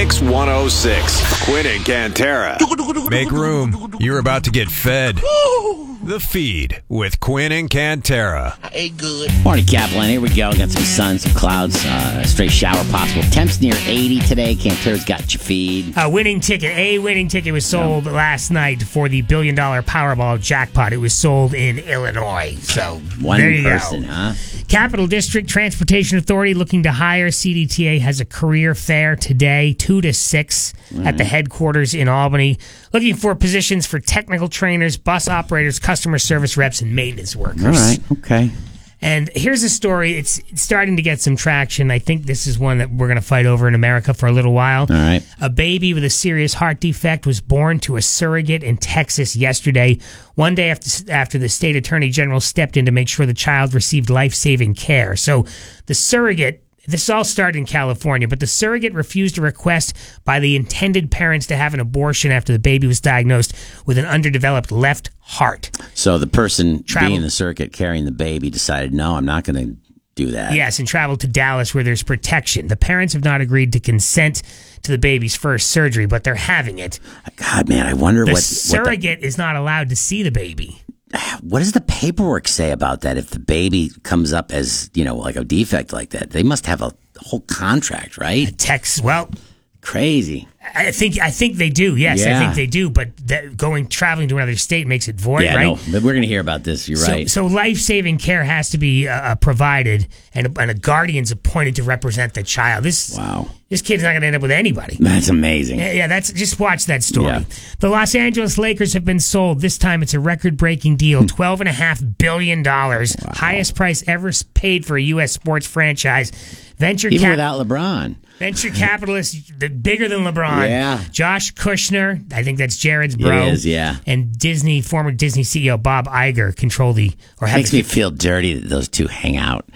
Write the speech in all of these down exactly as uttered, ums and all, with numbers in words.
Mix one oh six. Quinn and Cantera. Make room. You're about to get fed. The Feed with Quinn and Cantera. Hey, good. Morning, Kaplan. Here we go. Got some sun, some clouds, uh, straight shower possible. Temps near eighty today. Cantera's got your feed. A winning ticket. A winning ticket was sold yeah. last night for the billion dollar Powerball jackpot. It was sold in Illinois. So one there you person, go. huh? Capital District Transportation Authority looking to hire. C D T A has a career fair today, two to six right. at the headquarters in Albany. Looking for positions for technical trainers, bus operators, customer service reps, and maintenance workers. All right, okay. And here's a story. It's starting to get some traction. I think this is one that we're going to fight over in America for a little while. All right. A baby with a serious heart defect was born to a surrogate in Texas yesterday, one day after, after the state attorney general stepped in to make sure the child received life-saving care. So the surrogate, this all started in California, but the surrogate refused a request by the intended parents to have an abortion after the baby was diagnosed with an underdeveloped left heart. So the person Travel- being the surrogate carrying the baby decided, no, I'm not going to do that. Yes, and traveled to Dallas where there's protection. The parents have not agreed to consent to the baby's first surgery, but they're having it. God, man, I wonder the what... surrogate what the- is not allowed to see the baby. What does the paperwork say about that? If the baby comes up as, you know, like a defect like that, they must have a whole contract, right? A text, well, crazy. I think I think they do. Yes, yeah. I think they do. But that going traveling to another state makes it void, yeah, right? No, but we're going to hear about this. You're so, right. So life saving care has to be uh, provided, and a, and a guardian's appointed to represent the child. This wow. This kid's not going to end up with anybody. That's amazing. Yeah, yeah, that's just watch that story. Yeah. The Los Angeles Lakers have been sold. This time it's a record-breaking deal, twelve and a half billion dollars, wow. highest price ever paid for a U S sports franchise. Venture even cap- without LeBron. Venture capitalists, the bigger than LeBron. Yeah. Josh Kushner, I think that's Jared's bro. It is, yeah. And Disney, former Disney C E O Bob Iger control the or have makes the, me feel dirty that those two hang out.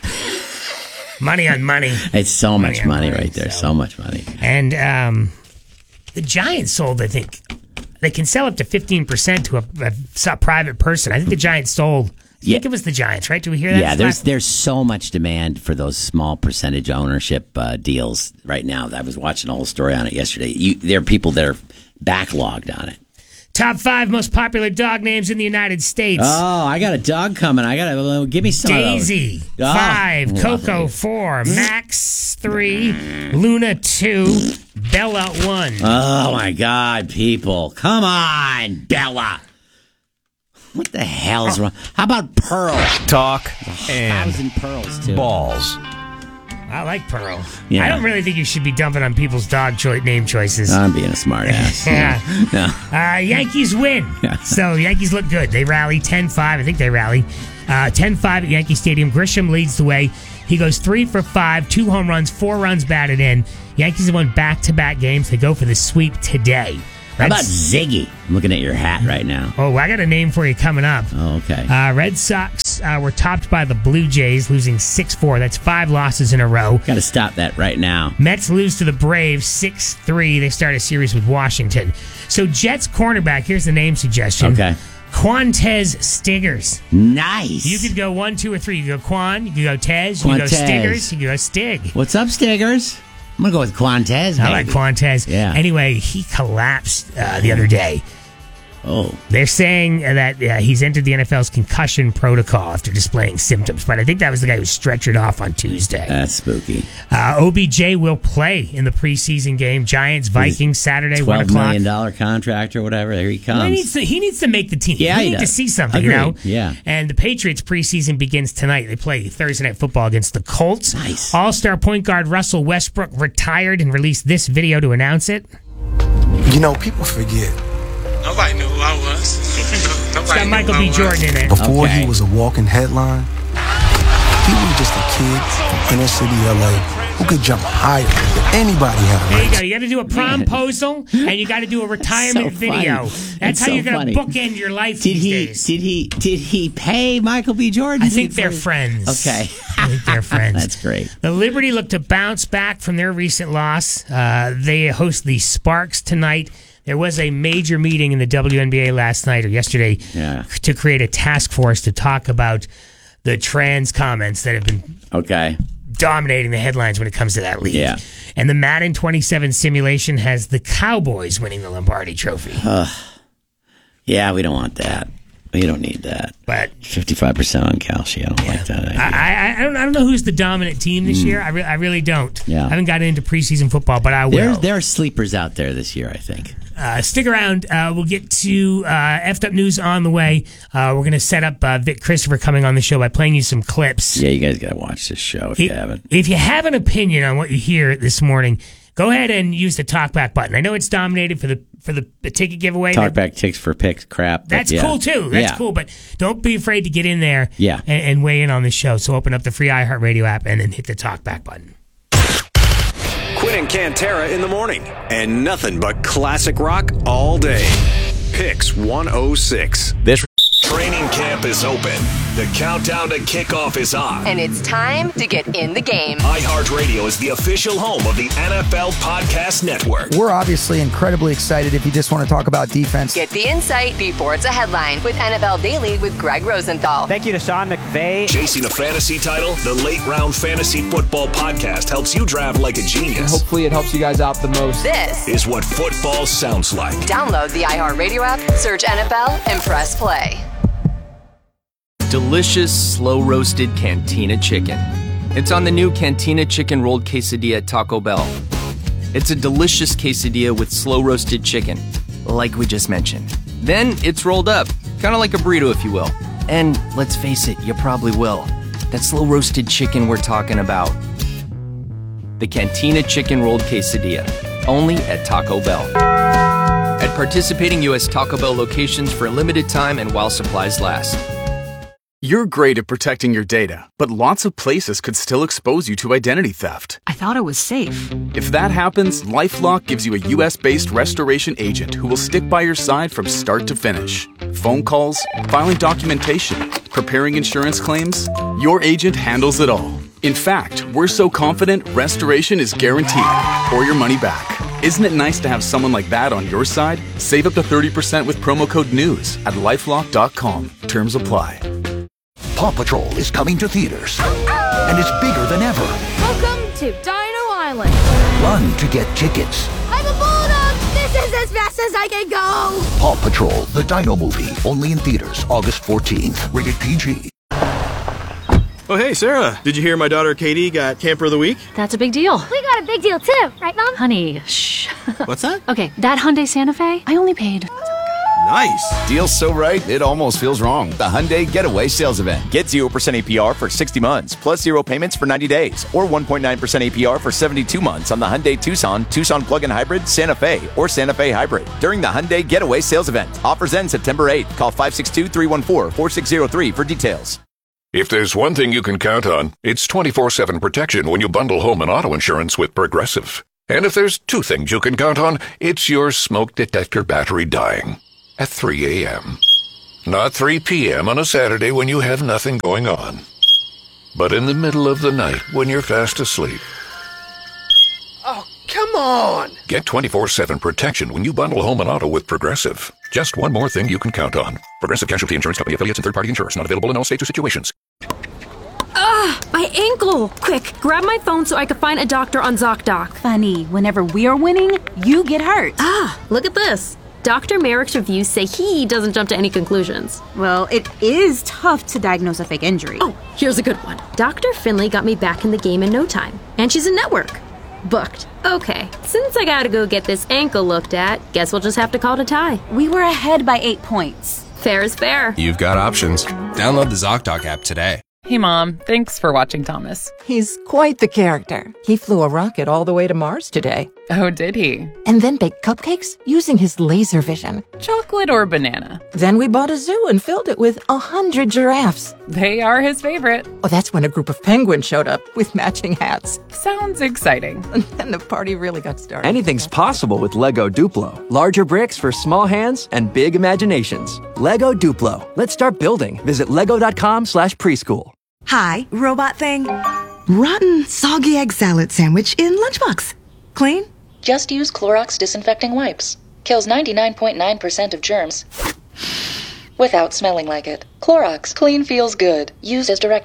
Money on money. It's so money much money, money right there. So. so much money. And um, the Giants sold, I think, they can sell up to fifteen percent to a, a, a private person. I think the Giants sold. I think yeah. it was the Giants, right? Do we hear that? Yeah, there's there's so much demand for those small percentage ownership uh, deals right now. I was watching a whole story on it yesterday. You, there are people that are backlogged on it. Top five most popular dog names in the United States. Oh, I got a dog coming. I got to uh, give me some Daisy, of those. Oh, five. lovely. Coco, four. Max, three. Luna, two. Bella, one. Oh, my God, people. Come on, Bella. What the hell is wrong? How about Pearl? Talk A and thousand pearls, too. balls. I like Pearl. Yeah. I don't really think you should be dumping on people's dog cho- name choices. I'm being a smart ass. yeah. No. Uh, Yankees win. Yeah. So Yankees look good. They rally ten five. I think they rally. Uh, ten five at Yankee Stadium. Grisham leads the way. He goes three for five, two home runs, four runs batted in. Yankees have won back-to-back games. They go for the sweep today. How about Ziggy? I'm looking at your hat right now. Oh, I got a name for you coming up. Oh, okay. Uh, Red Sox uh, were topped by the Blue Jays, losing six four. That's five losses in a row. Got to stop that right now. Mets lose to the Braves six three. They start a series with Washington. So Jets cornerback, here's the name suggestion. Okay. Quantez Stiggers. Nice. You could go one, two, or three. You could go Quan, you could go Tez, you could go Quantez. Stiggers, you could go Stig. What's up, Stiggers? I'm going to go with Quantez. I like Quantez. Yeah. Anyway, he collapsed uh, the other day. Oh. They're saying that uh, he's entered the N F L's concussion protocol after displaying symptoms, but I think that was the guy who stretchered off on Tuesday. That's spooky. Uh, O B J will play in the preseason game. Giants, Vikings, Saturday, one o'clock. twelve million dollars contract or whatever. There he comes. Well, he, needs to, he needs to make the team. Yeah, we he need does. to see something, Agreed. you know? Yeah. And the Patriots preseason begins tonight. They play Thursday Night Football against the Colts. Nice. All-star point guard Russell Westbrook retired and released this video to announce it. You know, people forget. Nobody knew who I was. It's Nobody got knew Michael who I B. was. Jordan in it. Before Okay. he was a walking headline, he was just a kid from inner city L A who could jump higher than anybody had a There you right go. You got to do a promposal and you got to do a retirement So video. funny. That's It's how so you're going to funny. bookend your life Did these he? days. Did he? Did he pay Michael B. Jordan? I think Did they're he- friends. Okay. I think they're friends. That's great. The Liberty look to bounce back from their recent loss. Uh, they host the Sparks tonight. There was a major meeting in the W N B A last night or yesterday Yeah. to create a task force to talk about the trans comments that have been Okay. dominating the headlines when it comes to that league. Yeah. And the Madden twenty-seven simulation has the Cowboys winning the Lombardi Trophy. Uh, yeah, we don't want that. We don't need that. But fifty-five percent on Calcio. I don't yeah. like that idea. I, I, I, don't, I don't know who's the dominant team this Mm. year. I, re- I really don't. Yeah. I haven't gotten into preseason football, but I will. There, there are sleepers out there this year, I think. Uh, stick around. Uh, we'll get to uh, F'd Up News on the way. Uh, we're going to set up uh, Vic Christopher coming on the show by playing you some clips. Yeah, you guys got to watch this show if, if you haven't. If you have an opinion on what you hear this morning, go ahead and use the talkback button. I know it's dominated for the for the, the ticket giveaway. Talkback ticks for picks crap. That's yeah. cool too. That's yeah. cool. But don't be afraid to get in there yeah. and, and weigh in on the show. So open up the free iHeartRadio app and then hit the talkback button. Quinn and Cantera in the morning. And nothing but classic rock all day. Picks one oh six. This training camp is open. The countdown to kickoff is on. And it's time to get in the game. iHeartRadio is the official home of the N F L Podcast Network. We're obviously incredibly excited if you just want to talk about defense. Get the insight before it's a headline with N F L Daily with Greg Rosenthal. Thank you to Sean McVay. Chasing a fantasy title, the Late Round Fantasy Football Podcast helps you draft like a genius. And hopefully it helps you guys out the most. This is what football sounds like. Download the iHeartRadio app, search N F L, and press play. Delicious, slow-roasted Cantina chicken. It's on the new Cantina chicken rolled quesadilla at Taco Bell. It's a delicious quesadilla with slow-roasted chicken, like we just mentioned. Then it's rolled up, kind of like a burrito, if you will. And let's face it, you probably will. That slow-roasted chicken we're talking about. The Cantina chicken rolled quesadilla, only at Taco Bell. At participating U S Taco Bell locations for a limited time and while supplies last. You're great at protecting your data, but lots of places could still expose you to identity theft. I thought it was safe. If that happens, LifeLock gives you a U S-based restoration agent who will stick by your side from start to finish. Phone calls, filing documentation, preparing insurance claims, your agent handles it all. In fact, we're so confident restoration is guaranteed or your money back. Isn't it nice to have someone like that on your side? Save up to thirty percent with promo code NEWS at lifelock dot com. Terms apply. Paw Patrol is coming to theaters, and it's bigger than ever. Welcome to Dino Island. Run to get tickets. I'm a bulldog! This is as fast as I can go! Paw Patrol, the Dino movie, only in theaters August fourteenth. Rated P G. Oh, hey, Sarah. Did you hear my daughter Katie got Camper of the Week? That's a big deal. We got a big deal, too. Right, Mom? Honey, shh. What's that? Okay, that Hyundai Santa Fe, I only paid... Nice. Deal's so right, it almost feels wrong. The Hyundai Getaway Sales Event. Get zero percent A P R for sixty months, plus zero payments for ninety days, or one point nine percent A P R for seventy-two months on the Hyundai Tucson, Tucson Plug-in Hybrid, Santa Fe, or Santa Fe Hybrid during the Hyundai Getaway Sales Event. Offers end September eighth. Call five six two, three one four, four six zero three for details. If there's one thing you can count on, it's twenty-four seven protection when you bundle home and auto insurance with Progressive. And if there's two things you can count on, it's your smoke detector battery dying. At three a.m. Not three p.m. on a Saturday when you have nothing going on. But in the middle of the night when you're fast asleep. Oh, come on! Get twenty-four seven protection when you bundle home and auto with Progressive. Just one more thing you can count on. Progressive Casualty Insurance Company affiliates and third-party insurers. Not available in all states or situations. Ah, my ankle! Quick, grab my phone so I can find a doctor on ZocDoc. Funny, whenever we are winning, you get hurt. Ah, look at this. Doctor Merrick's reviews say he doesn't jump to any conclusions. Well, it is tough to diagnose a fake injury. Oh, here's a good one. Doctor Finley got me back in the game in no time. And she's in network. Booked. Okay, since I gotta go get this ankle looked at, guess we'll just have to call it a tie. We were ahead by eight points. Fair is fair. You've got options. Download the ZocDoc app today. Hey, Mom. Thanks for watching Thomas. He's quite the character. He flew a rocket all the way to Mars today. Oh, did he? And then baked cupcakes using his laser vision. Chocolate or banana? Then we bought a zoo and filled it with a hundred giraffes. They are his favorite. Oh, that's when a group of penguins showed up with matching hats. Sounds exciting. And then the party really got started. Anything's possible with Lego Duplo. Larger bricks for small hands and big imaginations. Lego Duplo. Let's start building. Visit lego.com slash preschool. Hi, robot thing. Rotten, soggy egg salad sandwich in lunchbox. Clean? Just use Clorox disinfecting wipes. Kills ninety-nine point nine percent of germs without smelling like it. Clorox. Clean feels good. Use as directed.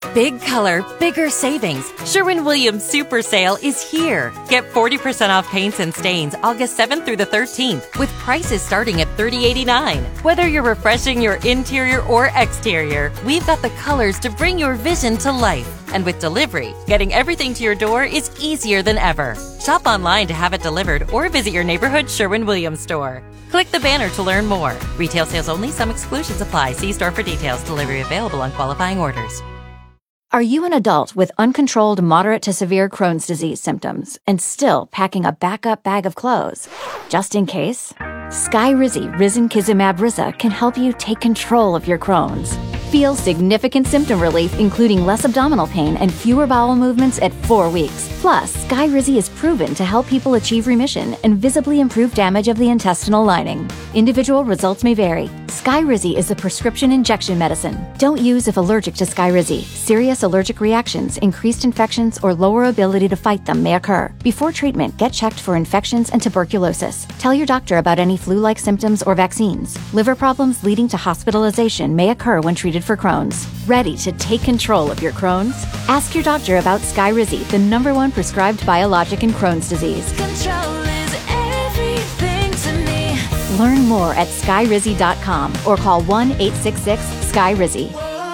Big color, bigger savings. Sherwin-Williams Super Sale is here. Get forty percent off paints and stains August seventh through the thirteenth with prices starting at thirty eighty-nine. Whether you're refreshing your interior or exterior, we've got the colors to bring your vision to life. And with delivery, getting everything to your door is easier than ever. Shop online to have it delivered or visit your neighborhood Sherwin-Williams store. Click the banner to learn more. Retail sales only. Some exclusions apply. See store for details. Delivery available on qualifying orders. Are you an adult with uncontrolled moderate to severe Crohn's disease symptoms and still packing a backup bag of clothes? Just in case, Skyrizi Risankizumab Riza can help you take control of your Crohn's. Feel significant symptom relief, including less abdominal pain and fewer bowel movements at four weeks. Plus, Skyrizi is proven to help people achieve remission and visibly improve damage of the intestinal lining. Individual results may vary. Skyrizi is a prescription injection medicine. Don't use if allergic to Skyrizi. Serious allergic reactions, increased infections, or lower ability to fight them may occur. Before treatment, get checked for infections and tuberculosis. Tell your doctor about any flu-like symptoms or vaccines. Liver problems leading to hospitalization may occur when treated for Crohn's. Ready to take control of your Crohn's? Ask your doctor about Skyrizi, the number one prescribed biologic in Crohn's disease. Control is everything to me. Learn more at skyrizi dot com or call one eight six six Skyrizi.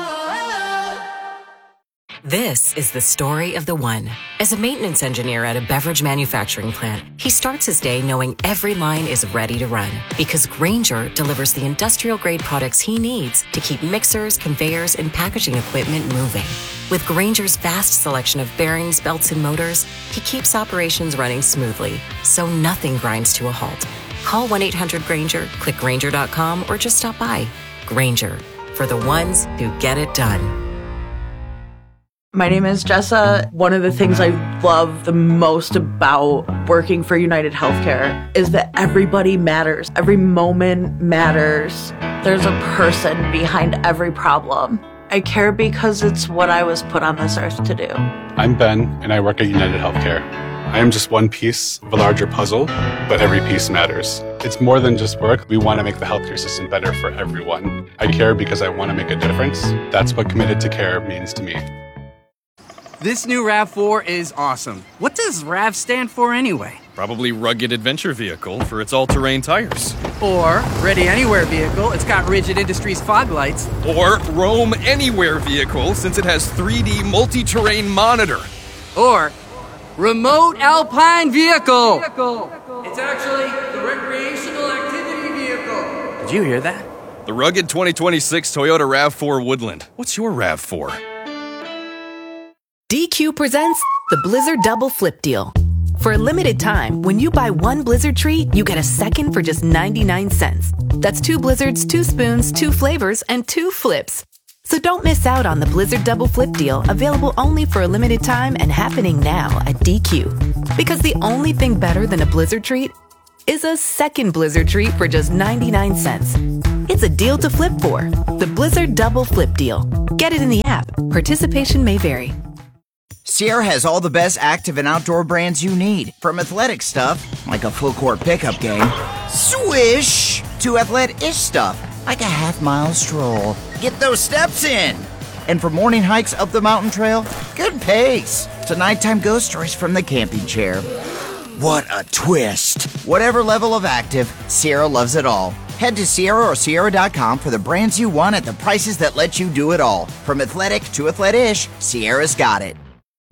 This is the story of the one. As a maintenance engineer at a beverage manufacturing plant, he starts his day knowing every line is ready to run because Grainger delivers the industrial-grade products he needs to keep mixers, conveyors, and packaging equipment moving. With Grainger's vast selection of bearings, belts, and motors, he keeps operations running smoothly, so nothing grinds to a halt. Call one eight hundred Grainger, click Grainger dot com, or just stop by. Grainger, for the ones who get it done. My name is Jessa. One of the things I love the most about working for United Healthcare is that everybody matters. Every moment matters. There's a person behind every problem. I care because it's what I was put on this earth to do. I'm Ben, and I work at United Healthcare. I am just one piece of a larger puzzle, but every piece matters. It's more than just work. We want to make the healthcare system better for everyone. I care because I want to make a difference. That's what Committed to Care means to me. This new RAV four is awesome. What does RAV stand for anyway? Probably Rugged Adventure Vehicle for its all-terrain tires. Or Ready Anywhere Vehicle, it's got Rigid Industries fog lights. Or Roam Anywhere Vehicle, since it has three D multi-terrain monitor. Or Remote Alpine Vehicle. It's actually the Recreational Activity Vehicle. Did you hear that? The rugged twenty twenty-six Toyota RAV four Woodland. What's your RAV four? D Q presents the Blizzard Double Flip Deal. For a limited time, when you buy one Blizzard treat, you get a second for just ninety-nine cents. That's two Blizzards, two spoons, two flavors, and two flips. So don't miss out on the Blizzard Double Flip Deal, available only for a limited time and happening now at D Q. Because the only thing better than a Blizzard treat is a second Blizzard treat for just ninety-nine cents. It's a deal to flip for. The Blizzard Double Flip Deal. Get it in the app. Participation may vary. Sierra has all the best active and outdoor brands you need. From athletic stuff, like a full court pickup game, swish, to athletic-ish stuff, like a half-mile stroll. Get those steps in. And for morning hikes up the mountain trail, good pace. To nighttime ghost stories from the camping chair. What a twist. Whatever level of active, Sierra loves it all. Head to Sierra or Sierra dot com for the brands you want at the prices that let you do it all. From athletic to athletic-ish, Sierra's got it.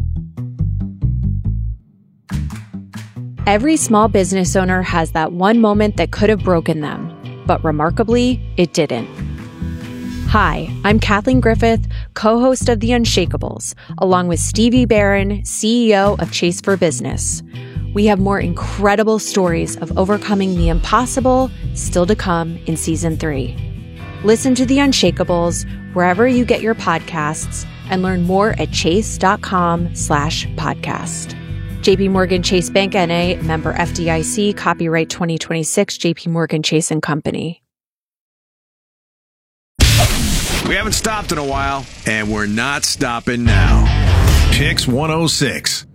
Every small business owner has that one moment that could have broken them, but remarkably, it didn't. Hi, I'm Kathleen Griffith, co-host of The Unshakables, along with Stevie Barron, C E O of Chase for Business. We have more incredible stories of overcoming the impossible still to come in season three. Listen to The Unshakables wherever you get your podcasts and learn more at chase.com slash podcast. J P Morgan Chase Bank N A, member F D I C, copyright twenty twenty-six, J P Morgan Chase and Company. We haven't stopped in a while, and we're not stopping now. Chicks one oh six.